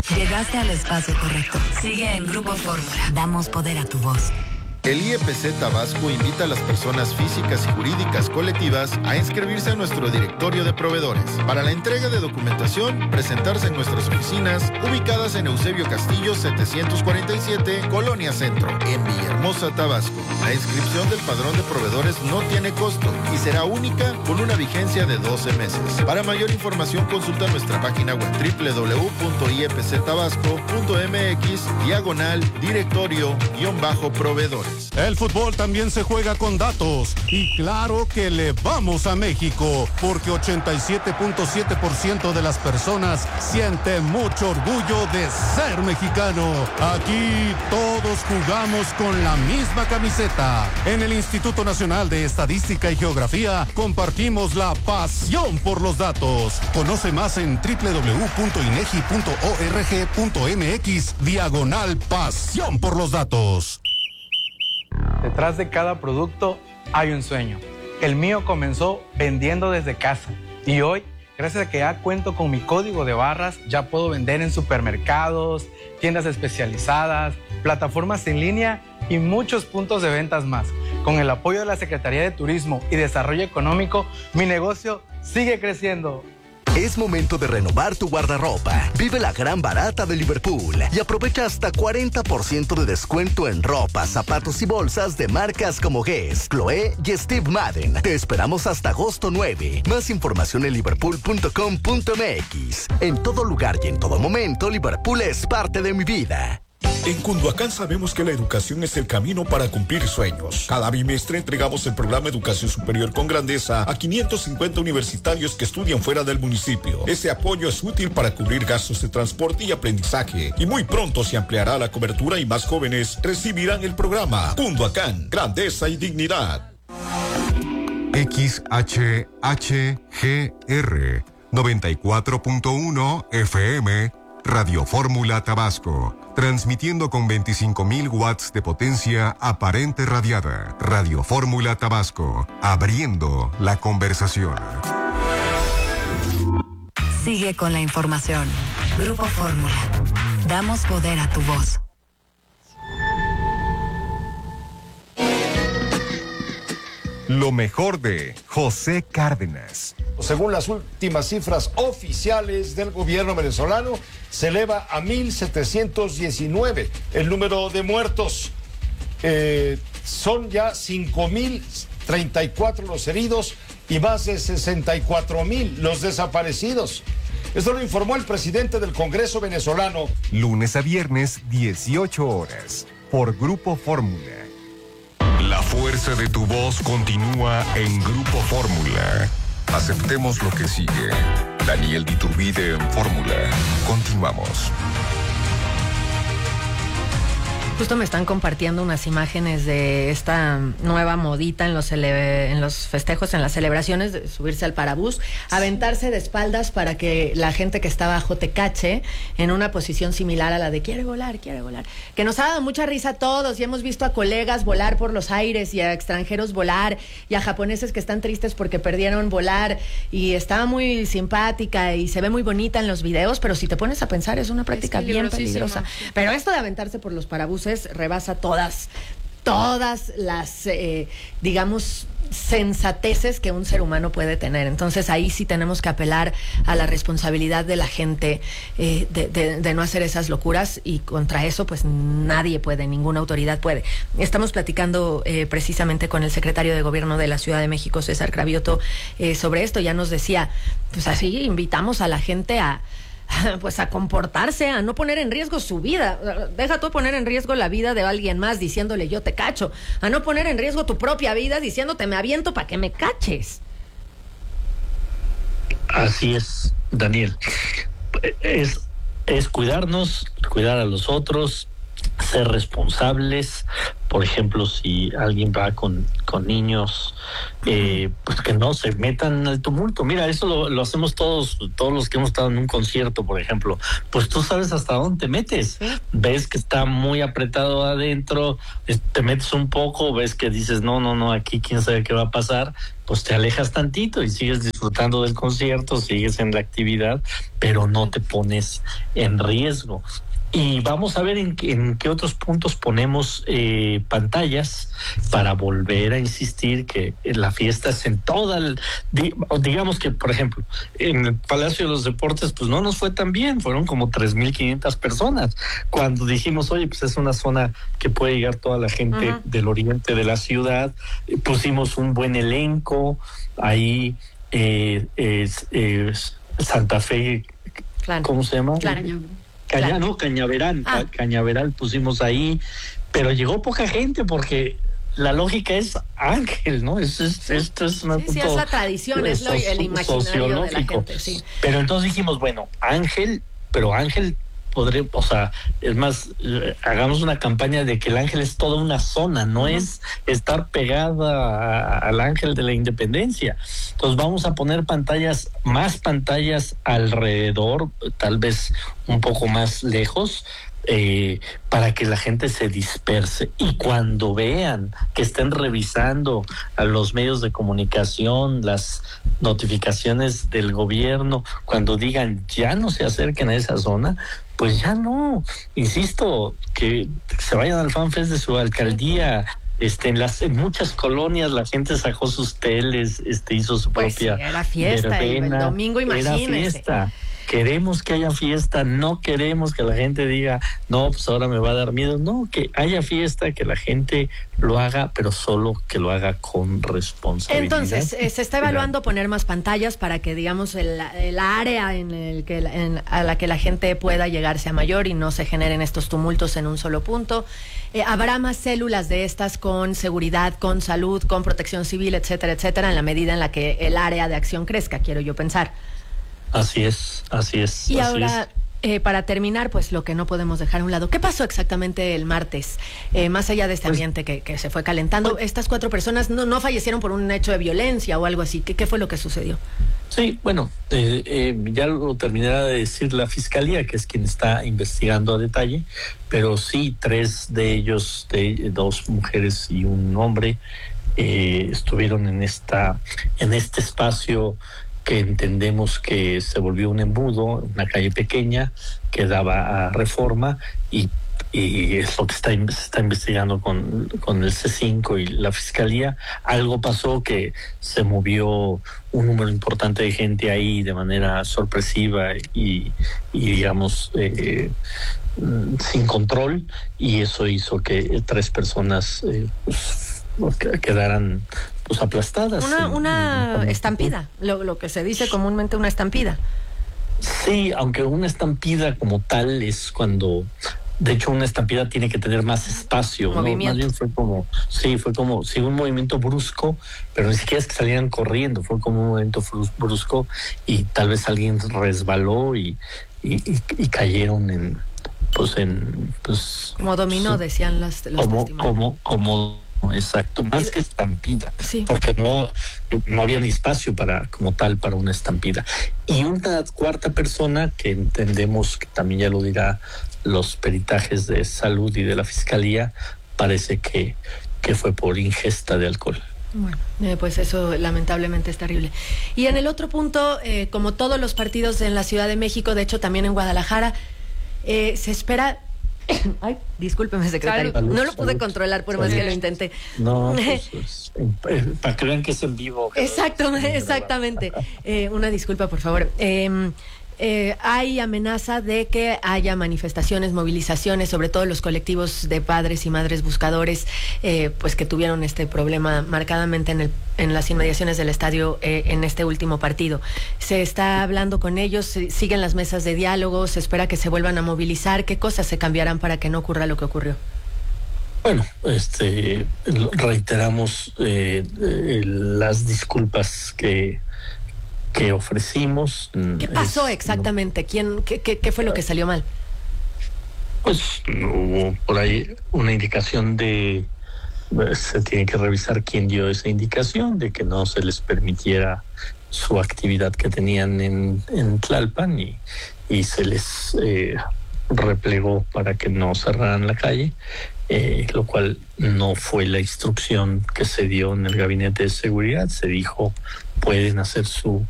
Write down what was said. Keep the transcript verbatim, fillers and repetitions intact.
Llegaste al espacio correcto. Sigue en Grupo Fórmula. Damos poder a tu voz. El I E P C Tabasco invita a las personas físicas y jurídicas colectivas a inscribirse a nuestro directorio de proveedores. Para la entrega de documentación, presentarse en nuestras oficinas ubicadas en Eusebio Castillo setecientos cuarenta y siete, Colonia Centro, en Villahermosa, Tabasco. La inscripción del padrón de proveedores no tiene costo y será única con una vigencia de doce meses. Para mayor información, consulta nuestra página web doble u doble u doble u punto i e p c tabasco punto m x diagonal directorio guión bajo proveedores. El fútbol también se juega con datos y claro que le vamos a México porque ochenta y siete punto siete por ciento de las personas siente mucho orgullo de ser mexicano. Aquí todos jugamos con la misma camiseta. En el Instituto Nacional de Estadística y Geografía compartimos la pasión por los datos. Conoce más en doble u doble u doble u punto inegi punto org punto m x diagonal pasión por los datos. Detrás de cada producto hay un sueño. El mío comenzó vendiendo desde casa y hoy, gracias a que ya cuento con mi código de barras, ya puedo vender en supermercados, tiendas especializadas, plataformas en línea y muchos puntos de ventas más. Con el apoyo de la Secretaría de Turismo y Desarrollo Económico, mi negocio sigue creciendo. Es momento de renovar tu guardarropa. Vive la gran barata de Liverpool y aprovecha hasta cuarenta por ciento de descuento en ropa, zapatos y bolsas de marcas como Guess, Chloé y Steve Madden. Te esperamos hasta agosto nueve. Más información en liverpool punto com punto m x. En todo lugar y en todo momento, Liverpool es parte de mi vida. En Cunduacán sabemos que la educación es el camino para cumplir sueños. Cada bimestre entregamos el programa Educación Superior con Grandeza a quinientos cincuenta universitarios que estudian fuera del municipio. Ese apoyo es útil para cubrir gastos de transporte y aprendizaje. Y muy pronto se ampliará la cobertura y más jóvenes recibirán el programa. Cunduacán, Grandeza y Dignidad. X H H G R noventa y cuatro punto uno F M Radio Fórmula Tabasco, transmitiendo con veinticinco mil watts de potencia aparente radiada. Radio Fórmula Tabasco, abriendo la conversación. Sigue con la información. Grupo Fórmula. Damos poder a tu voz. Lo mejor de José Cárdenas. Según las últimas cifras oficiales del gobierno venezolano, se eleva a mil setecientos diecinueve el número de muertos. Eh, son ya cinco mil treinta y cuatro los heridos y más de sesenta y cuatro mil los desaparecidos. Esto lo informó el presidente del Congreso venezolano. Lunes a viernes, dieciocho horas, por Grupo Fórmula. La fuerza de tu voz continúa en Grupo Fórmula. Aceptemos lo que sigue. Daniel Diturbide en Fórmula. Continuamos. Justo me están compartiendo unas imágenes de esta nueva modita en los, cele- en los festejos, en las celebraciones, de subirse al parabús, aventarse de espaldas para que la gente que está abajo te cache en una posición similar a la de quiere volar, quiere volar. Que nos ha dado mucha risa a todos y hemos visto a colegas volar por los aires y a extranjeros volar y a japoneses que están tristes porque perdieron volar y está muy simpática y se ve muy bonita en los videos, pero si te pones a pensar es una práctica es bien peligrosa. Pero esto de aventarse por los parabuses rebasa todas, todas las, eh, digamos, sensateces que un ser humano puede tener. Entonces ahí sí tenemos que apelar a la responsabilidad de la gente eh, de, de, de no hacer esas locuras y contra eso pues nadie puede, ninguna autoridad puede. Estamos platicando eh, precisamente con el secretario de Gobierno de la Ciudad de México, César Cravioto, eh, sobre esto. Ya nos decía, pues así invitamos a la gente a pues a comportarse, a no poner en riesgo su vida. Deja tú poner en riesgo la vida de alguien más diciéndole yo te cacho, a no poner en riesgo tu propia vida diciéndote me aviento para que me caches. Así es, Daniel. Es, es cuidarnos, cuidar a los otros, ser responsables, por ejemplo, si alguien va con, con niños, eh, pues que no se metan al tumulto. Mira, eso lo, lo hacemos todos, todos los que hemos estado en un concierto, por ejemplo. Pues tú sabes hasta dónde te metes. ¿Sí? Ves que está muy apretado adentro, te metes un poco, ves que dices, no, no, no, aquí quién sabe qué va a pasar, pues te alejas tantito y sigues disfrutando del concierto, sigues en la actividad, pero no te pones en riesgo. Y vamos a ver en, en qué otros puntos ponemos eh, pantallas para volver a insistir que la fiesta es en toda el, digamos que, por ejemplo, en el Palacio de los Deportes, pues no nos fue tan bien, fueron como tres mil quinientas personas. Cuando dijimos, oye, pues es una zona que puede llegar toda la gente uh-huh. del oriente de la ciudad, pusimos un buen elenco, ahí eh, es, es Santa Fe, claro. ¿Cómo se llama? Claro. Caña, claro. No, Cañaveral, ah. Cañaveral pusimos ahí, pero llegó poca gente porque la lógica es Ángel, ¿no? Es, es, esto es una sí, sí, es la tradición, es lo, el imaginario de la gente, sí. Pero entonces dijimos, bueno, Ángel, pero Ángel podré, o sea, es más, eh, hagamos una campaña de que el Ángel es toda una zona, no uh-huh. es estar pegada a, al Ángel de la Independencia. Entonces vamos a poner pantallas, más pantallas alrededor, tal vez un poco más lejos, eh, para que la gente se disperse. Y cuando vean que estén revisando a los medios de comunicación, las notificaciones del gobierno, cuando digan ya no se acerquen a esa zona, pues ya no, insisto, que se vayan al FanFest de su alcaldía. Este, en las en muchas colonias la gente sacó sus teles, este, hizo su pues propia sí, era fiesta, verbena, el domingo, imagínese. Era fiesta. Queremos que haya fiesta, no queremos que la gente diga, no, pues ahora me va a dar miedo. No, que haya fiesta, que la gente lo haga, pero solo que lo haga con responsabilidad. Entonces, eh, se está evaluando poner más pantallas para que, digamos, el, el área en el que en, a la que la gente pueda llegar sea mayor y no se generen estos tumultos en un solo punto. Eh, habrá más células de estas con seguridad, con salud, con protección civil, etcétera, etcétera, en la medida en la que el área de acción crezca, quiero yo pensar. Así es, así es. Y así ahora, es. Eh, para terminar, pues lo que no podemos dejar a un lado. ¿Qué pasó exactamente el martes? Eh, más allá de este pues, ambiente que, que se fue calentando, pues, estas cuatro personas no, no fallecieron por un hecho de violencia o algo así. ¿Qué, qué fue lo que sucedió? Sí, bueno, eh, eh, ya lo terminará de decir la Fiscalía, que es quien está investigando a detalle, pero sí, tres de ellos, de dos mujeres y un hombre, eh, estuvieron en esta, en este espacio que entendemos que se volvió un embudo, una calle pequeña que daba a Reforma, y, y es lo que está, se está investigando con, con el C cinco y la Fiscalía. Algo pasó que se movió un número importante de gente ahí de manera sorpresiva y, y digamos, eh, sin control, y eso hizo que tres personas eh, pues, quedaran pues aplastadas. Una, una en, estampida, lo, lo que se dice comúnmente una estampida. Sí, aunque una estampida como tal es cuando, de hecho una estampida tiene que tener más espacio, ¿no? Más bien fue como, sí, fue como, sí, un movimiento brusco, pero ni siquiera es que salieran corriendo, fue como un movimiento brusco y tal vez alguien resbaló y, y, y, y cayeron en, pues en, pues. Como dominó, decían las, los como, testimonios. Como, como, exacto, más que estampida, sí. Porque no, no había ni espacio para, como tal, para una estampida. Y una cuarta persona que entendemos que también ya lo dirá los peritajes de salud y de la Fiscalía, parece que, que fue por ingesta de alcohol. Bueno, eh, pues eso lamentablemente es terrible. Y en el otro punto, eh, como todos los partidos en la Ciudad de México, de hecho también en Guadalajara, eh, se espera... Ay, discúlpeme, secretario. Salud, no lo pude salud. controlar por salud. más que lo intenté. No, pues, pues, para que vean que es en vivo. Exacto, exactamente. Eh, una disculpa, por favor. Eh, eh, hay amenaza de que haya manifestaciones, movilizaciones, sobre todo los colectivos de padres y madres buscadores, eh, pues que tuvieron este problema marcadamente en el en las inmediaciones del estadio eh, en este último partido. Se está hablando con ellos, se, siguen las mesas de diálogo, se espera que se vuelvan a movilizar. ¿Qué cosas se cambiarán para que no ocurra lo que ocurrió? Bueno, este reiteramos eh, eh, las disculpas que que ofrecimos. ¿Qué pasó es, exactamente? No, ¿Quién, qué, qué, ¿Qué fue lo que salió mal? Pues hubo por ahí una indicación de pues, se tiene que revisar quién dio esa indicación de que no se les permitiera su actividad que tenían en, en Tlalpan y, y se les eh, replegó para que no cerraran la calle, eh, lo cual no fue la instrucción que se dio en el gabinete de seguridad. Se dijo, pueden hacer su